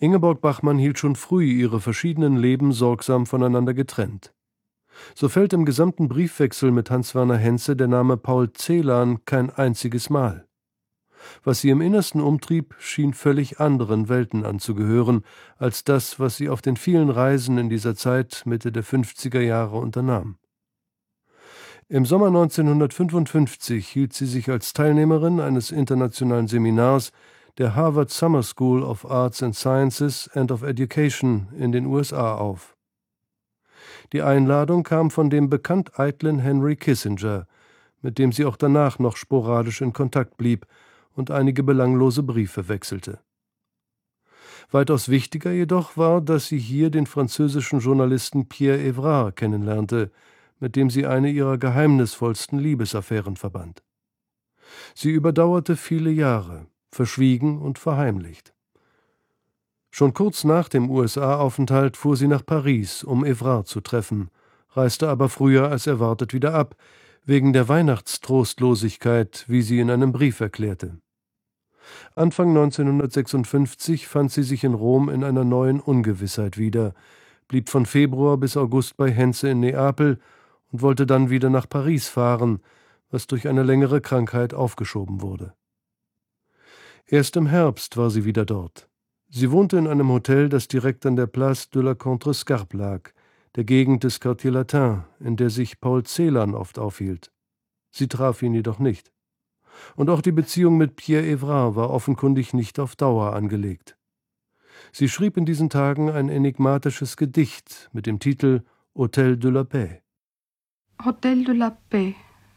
Ingeborg Bachmann hielt schon früh ihre verschiedenen Leben sorgsam voneinander getrennt. So fällt im gesamten Briefwechsel mit Hans-Werner Henze der Name Paul Celan kein einziges Mal. Was sie im Innersten umtrieb, schien völlig anderen Welten anzugehören, als das, was sie auf den vielen Reisen in dieser Zeit Mitte der 50er Jahre unternahm. Im Sommer 1955 hielt sie sich als Teilnehmerin eines internationalen Seminars der Harvard Summer School of Arts and Sciences and of Education in den USA auf. Die Einladung kam von dem bekannt eitlen Henry Kissinger, mit dem sie auch danach noch sporadisch in Kontakt blieb und einige belanglose Briefe wechselte. Weitaus wichtiger jedoch war, dass sie hier den französischen Journalisten Pierre Évrard kennenlernte, mit dem sie eine ihrer geheimnisvollsten Liebesaffären verband. Sie überdauerte viele Jahre, verschwiegen und verheimlicht. Schon kurz nach dem USA-Aufenthalt fuhr sie nach Paris, um Évrard zu treffen, reiste aber früher als erwartet wieder ab, wegen der Weihnachtstrostlosigkeit, wie sie in einem Brief erklärte. Anfang 1956 fand sie sich in Rom in einer neuen Ungewissheit wieder, blieb von Februar bis August bei Henze in Neapel und wollte dann wieder nach Paris fahren, was durch eine längere Krankheit aufgeschoben wurde. Erst im Herbst war sie wieder dort. Sie wohnte in einem Hotel, das direkt an der Place de la Contrescarpe lag, der Gegend des Quartier Latin, in der sich Paul Celan oft aufhielt. Sie traf ihn jedoch nicht. Und auch die Beziehung mit Pierre Évrard war offenkundig nicht auf Dauer angelegt. Sie schrieb in diesen Tagen ein enigmatisches Gedicht mit dem Titel Hôtel de la Paix. Hôtel de la Paix.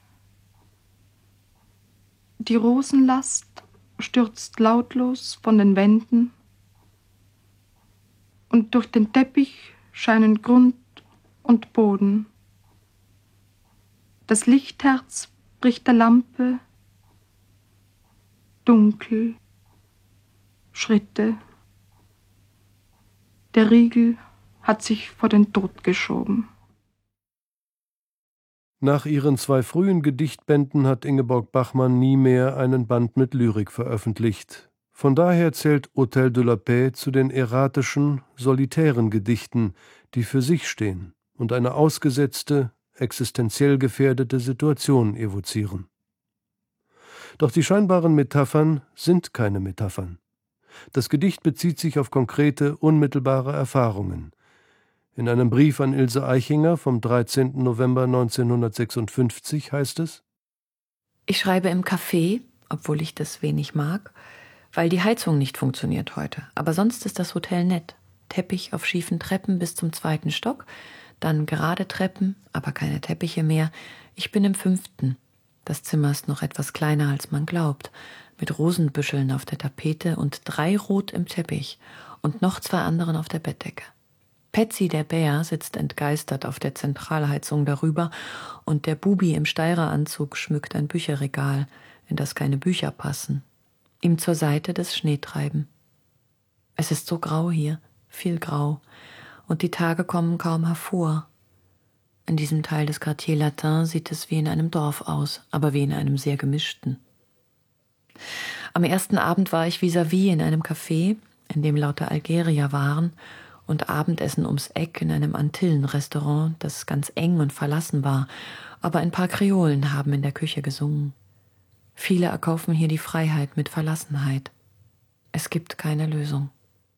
Die Rosenlast stürzt lautlos von den Wänden und durch den Teppich scheinen Grund und Boden. Das Lichtherz bricht der Lampe, dunkel, Schritte. Der Riegel hat sich vor den Tod geschoben. Nach ihren 2 frühen Gedichtbänden hat Ingeborg Bachmann nie mehr einen Band mit Lyrik veröffentlicht. Von daher zählt Hôtel de la Paix zu den erratischen, solitären Gedichten, die für sich stehen und eine ausgesetzte, existenziell gefährdete Situation evozieren. Doch die scheinbaren Metaphern sind keine Metaphern. Das Gedicht bezieht sich auf konkrete, unmittelbare Erfahrungen. In einem Brief an Ilse Aichinger vom 13. November 1956 heißt es: Ich schreibe im Café, obwohl ich das wenig mag, weil die Heizung nicht funktioniert heute. Aber sonst ist das Hotel nett. Teppich auf schiefen Treppen bis zum 2. Stock, dann gerade Treppen, aber keine Teppiche mehr. Ich bin im 5. Das Zimmer ist noch etwas kleiner, als man glaubt, mit Rosenbüscheln auf der Tapete und 3 rot im Teppich und noch 2 anderen auf der Bettdecke. Patsy, der Bär, sitzt entgeistert auf der Zentralheizung darüber und der Bubi im Steireranzug schmückt ein Bücherregal, in das keine Bücher passen. Ihm zur Seite das Schneetreiben. Es ist so grau hier, viel grau, und die Tage kommen kaum hervor. In diesem Teil des Quartier Latin sieht es wie in einem Dorf aus, aber wie in einem sehr gemischten. Am ersten Abend war ich vis-à-vis in einem Café, in dem lauter Algerier waren, und Abendessen ums Eck in einem Antillenrestaurant, das ganz eng und verlassen war, aber ein paar Kreolen haben in der Küche gesungen. Viele erkaufen hier die Freiheit mit Verlassenheit. Es gibt keine Lösung.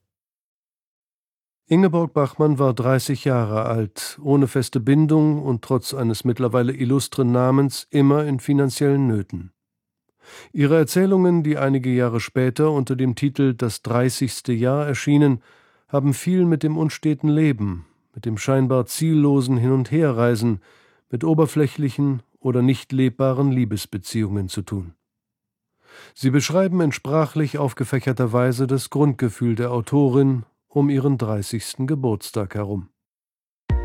Ingeborg Bachmann war 30 Jahre alt, ohne feste Bindung und trotz eines mittlerweile illustren Namens immer in finanziellen Nöten. Ihre Erzählungen, die einige Jahre später unter dem Titel »Das 30. Jahr« erschienen, haben viel mit dem unsteten Leben, mit dem scheinbar ziellosen Hin- und Herreisen, mit oberflächlichen oder nicht lebbaren Liebesbeziehungen zu tun. Sie beschreiben in sprachlich aufgefächerter Weise das Grundgefühl der Autorin um ihren 30. Geburtstag herum.